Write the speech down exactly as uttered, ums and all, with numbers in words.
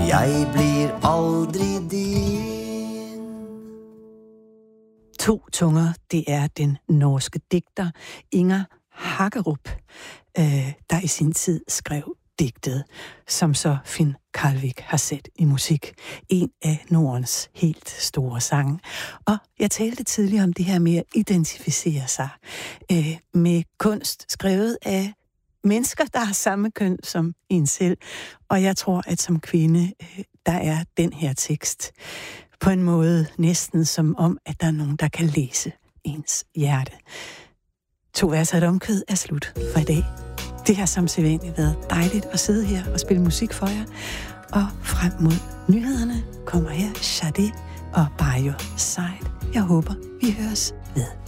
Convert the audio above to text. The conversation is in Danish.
Jeg blir aldri din. To tunger, det er den norske digter Inger Hagerup, øh, der i sin tid skrev digtet, som så Finn Kalvik har sat i musik. En af Nordens helt store sange. Og jeg talte tidligere om det her med at identificere sig øh, med kunst skrevet af mennesker, der har samme køn som en selv. Og jeg tror, at som kvinde, øh, der er den her tekst på en måde næsten som om, at der er nogen, der kan læse ens hjerte. To vers af et omkvæd er slut for i dag. Det har som sædvanligt været dejligt at sidde her og spille musik for jer. Og frem mod nyhederne kommer her Sade og By Your Side. Jeg håber, vi høres ved.